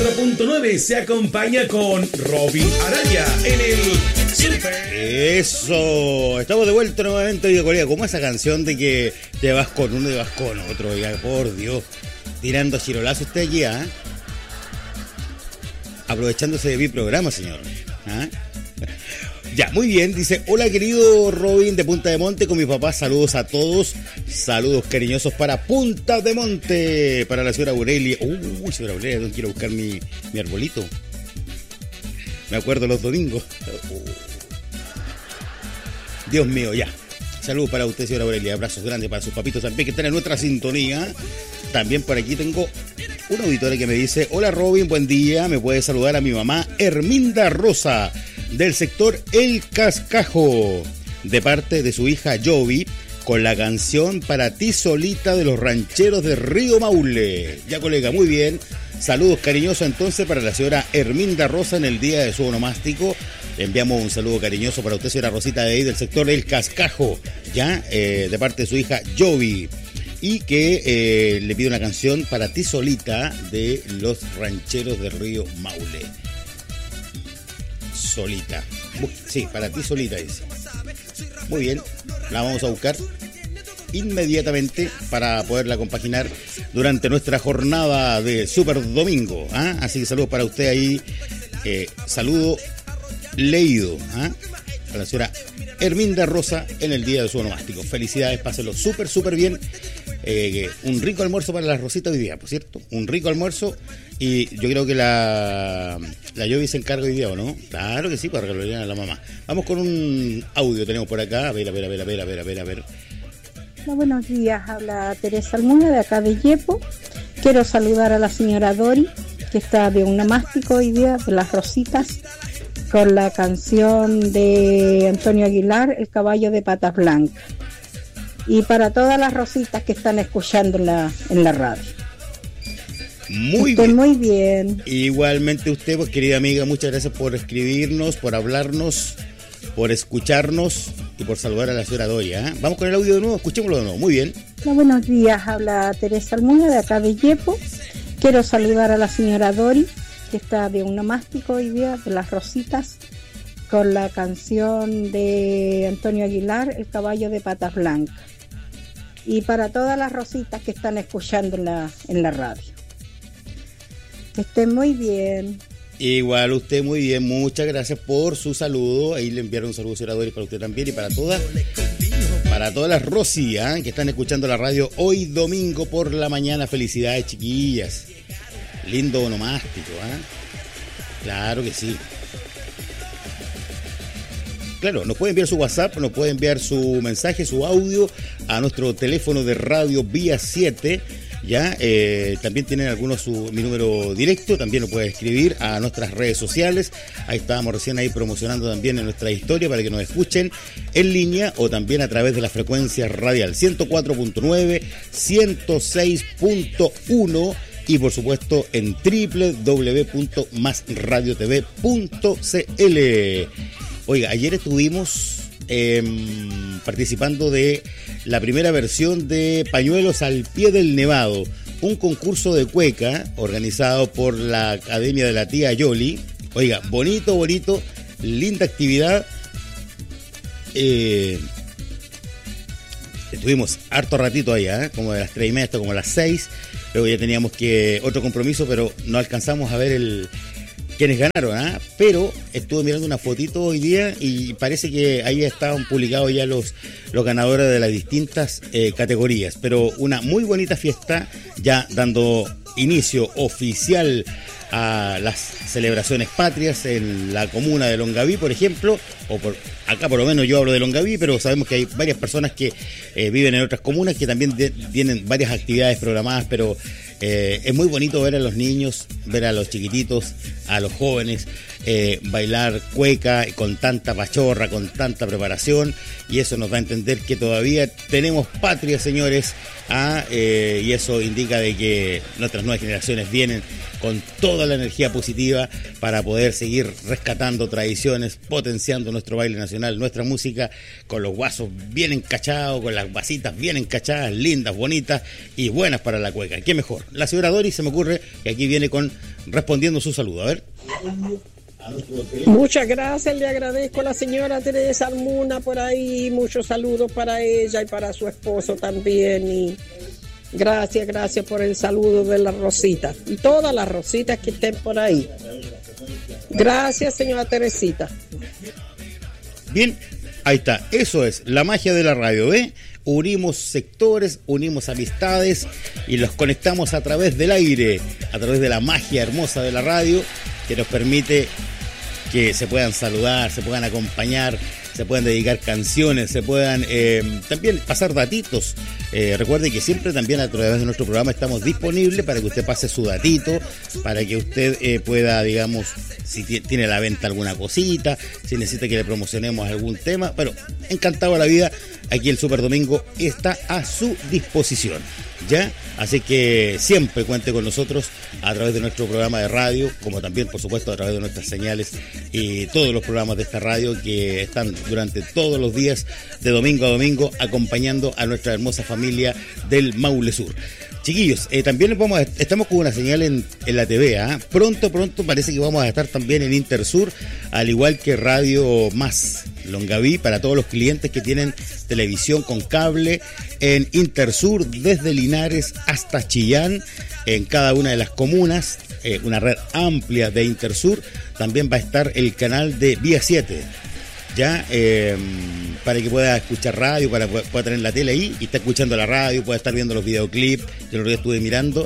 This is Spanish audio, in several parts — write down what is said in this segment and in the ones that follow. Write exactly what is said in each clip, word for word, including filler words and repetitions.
cuatro punto nueve se acompaña con Robin Araya en el Super. Eso, estamos de vuelta nuevamente, oiga, colega, como esa canción de que te vas con uno y vas con otro, oiga, por Dios, tirando chirolazo usted aquí, ¿ah? ¿eh? Aprovechándose de mi programa, señor. ¿Ah? Ya, muy bien, dice, hola querido Robin de Punta de Monte, con mi papá, saludos a todos, saludos cariñosos para Punta de Monte, para la señora Aurelia. Uy, señora Aurelia, no quiero buscar mi, mi arbolito. Me acuerdo los domingos. Dios mío, ya. Saludos para usted, señora Aurelia, abrazos grandes para sus papitos también que están en nuestra sintonía. También por aquí tengo una auditora que me dice, hola Robin, buen día, me puede saludar a mi mamá Herminda Rosa, del sector El Cascajo, de parte de su hija Jovi, con la canción Para ti solita de los rancheros de Río Maule. Ya, colega, muy bien. Saludos cariñosos entonces para la señora Herminda Rosa en el día de su onomástico. Le enviamos un saludo cariñoso para usted, señora Rosita de ahí del sector El Cascajo, ya, eh, de parte de su hija Jovi. Y que eh, le pide una canción Para ti solita de los rancheros de Río Maule. Solita. Sí, Para ti solita dice. Muy bien, la vamos a buscar inmediatamente para poderla compaginar durante nuestra jornada de Super Domingo. ¿Ah? Así que saludos para usted ahí. Eh, saludo leído. ¿Ah? A la señora Herminda Rosa en el día de su onomástico. Felicidades, pásenlo súper, súper bien. Eh, un rico almuerzo para la Rosita hoy día, por cierto. Un rico almuerzo. Y yo creo que la la Jovi se encarga hoy día, ¿o no? Claro que sí, para regalar a la mamá. Vamos con un audio, tenemos por acá. A ver, a ver, a ver, a ver, a ver, a ver, a ver. Hola, buenos días. Habla Teresa Almuña de acá de Yepo. Quiero saludar a la señora Dori, que está de un onomástico hoy día, de las Rositas, con la canción de Antonio Aguilar, El caballo de patas blancas. Y para todas las Rositas que están escuchando en la, en la radio. Muy Estoy bien. muy bien. Igualmente usted, pues, querida amiga, muchas gracias por escribirnos, por hablarnos, por escucharnos y por saludar a la señora Doya. ¿eh? Vamos con el audio de nuevo, escuchémoslo de nuevo. Muy bien. Hola, buenos días. Habla Teresa Almuña de acá de Yepo. Quiero saludar a la señora Dori, que está de un onomástico hoy día, de las Rositas, con la canción de Antonio Aguilar, El caballo de patas blancas. Y para todas las Rositas que están escuchando en la, en la radio. Que estén muy bien. Igual usted, muy bien, muchas gracias por su saludo. Ahí le enviaron un saludo, señora Doris, para usted también y para todas, para todas las Rosy, ¿eh? que están escuchando la radio hoy domingo por la mañana. Felicidades, chiquillas. Lindo onomástico, ¿eh? Claro que sí. Claro, nos puede enviar su WhatsApp, nos puede enviar su mensaje, su audio a nuestro teléfono de radio vía siete. Ya, eh, también tienen algunos su, mi número directo, también lo puede escribir a nuestras redes sociales. Ahí estábamos recién ahí promocionando también en nuestra historia para que nos escuchen en línea o también a través de la frecuencia radial ciento cuatro punto nueve, ciento seis punto uno y por supuesto en doble u doble u doble u punto más radio t v punto c l. Oiga, ayer estuvimos eh, participando de la primera versión de Pañuelos al Pie del Nevado, un concurso de cueca organizado por la Academia de la Tía Yoli. Oiga, bonito, bonito, linda actividad. Eh, estuvimos harto ratito allá, ¿eh? como de las tres y media hasta como las seis. Luego ya teníamos que otro compromiso, pero no alcanzamos a ver el quienes ganaron, ¿eh? Pero estuve mirando una fotito hoy día y parece que ahí estaban publicados ya los, los ganadores de las distintas eh, categorías. Pero una muy bonita fiesta, ya dando inicio oficial a las celebraciones patrias en la comuna de Longaví, por ejemplo, o por acá por lo menos yo hablo de Longaví, pero sabemos que hay varias personas que eh, viven en otras comunas que también de, tienen varias actividades programadas, pero eh, es muy bonito ver a los niños, ver a los chiquititos, a los jóvenes eh, bailar cueca con tanta pachorra, con tanta preparación, y eso nos da a entender que todavía tenemos patria, señores, ah, eh, y eso indica de que nuestras nuevas generaciones vienen con toda la energía positiva para poder seguir rescatando tradiciones, potenciando nuestro baile nacional, nuestra música, con los guasos bien encachados, con las guasitas bien encachadas, lindas, bonitas y buenas para la cueca. ¿Qué mejor? La señora Doris se me ocurre que aquí viene con respondiendo su saludo. A ver. Muchas gracias, le agradezco a la señora Teresa Almuna por ahí, muchos saludos para ella y para su esposo también, y gracias, gracias por el saludo de las Rositas y todas las Rositas que estén por ahí. Gracias, señora Teresita. Bien, ahí está, eso es la magia de la radio, ¿eh? Unimos sectores, unimos amistades y los conectamos a través del aire, a través de la magia hermosa de la radio que nos permite que se puedan saludar, se puedan acompañar, se puedan dedicar canciones, se puedan eh, también pasar datitos. Eh, recuerde que siempre también a través de nuestro programa estamos disponibles para que usted pase su datito, para que usted eh, pueda, digamos, si t- tiene a la venta alguna cosita, si necesita que le promocionemos algún tema, pero encantado de la vida, aquí el Super Domingo está a su disposición, ¿ya? Así que siempre cuente con nosotros a través de nuestro programa de radio, como también, por supuesto, a través de nuestras señales y todos los programas de esta radio que están durante todos los días de domingo a domingo acompañando a nuestra hermosa familia del Maule Sur. Chiquillos, eh, también les vamos a, estamos con una señal en, en la T V, ¿eh? Pronto, pronto parece que vamos a estar también en Intersur, al igual que Radio Más Longaví, para todos los clientes que tienen televisión con cable en Intersur, desde Linares hasta Chillán, en cada una de las comunas, eh, una red amplia de Intersur. También va a estar el canal de Vía siete, ya, eh, para que pueda escuchar radio, para que pueda tener la tele ahí y está escuchando la radio, pueda estar viendo los videoclips. Yo el otro día estuve mirando,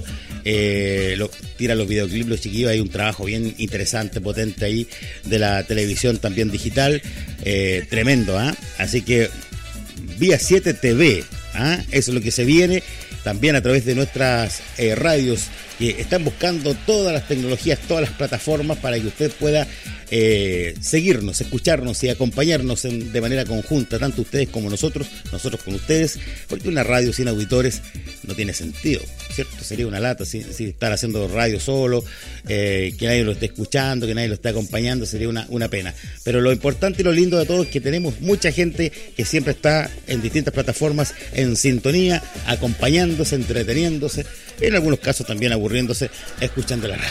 eh, lo, tiran los videoclips los chiquillos, hay un trabajo bien interesante, potente ahí de la televisión también digital, eh, tremendo, ¿ah? ¿eh? Así que Vía siete T V, ¿ah? ¿eh? Eso es lo que se viene, también a través de nuestras eh, radios que están buscando todas las tecnologías, todas las plataformas para que usted pueda eh, seguirnos, escucharnos y acompañarnos en, de manera conjunta, tanto ustedes como nosotros, nosotros con ustedes, porque una radio sin auditores no tiene sentido, ¿cierto? Sería una lata si, si estar haciendo radio solo, eh, que nadie lo esté escuchando, que nadie lo esté acompañando, sería una, una pena. Pero lo importante y lo lindo de todo es que tenemos mucha gente que siempre está en distintas plataformas en sintonía, acompañándose, entreteniéndose, en algunos casos también aburriéndose, escuchando la radio.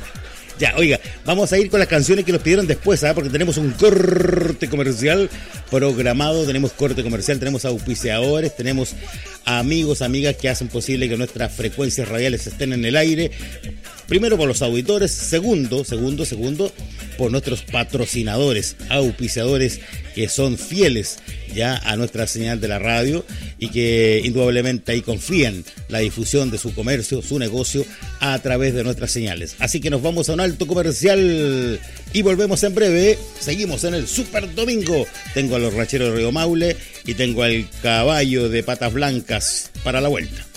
Ya, oiga, vamos a ir con las canciones que nos pidieron después, ¿ah? Porque tenemos un corte comercial programado, tenemos corte comercial, tenemos auspiciadores, tenemos amigos, amigas que hacen posible que nuestras frecuencias radiales estén en el aire. Primero por los auditores, segundo, segundo, segundo, por nuestros patrocinadores, auspiciadores que son fieles ya a nuestra señal de la radio y que indudablemente ahí confían la difusión de su comercio, su negocio a través de nuestras señales. Así que nos vamos a un alto comercial y volvemos en breve. Seguimos en el Super Domingo. Tengo a los racheros de Río Maule y tengo al caballo de patas blancas para la vuelta.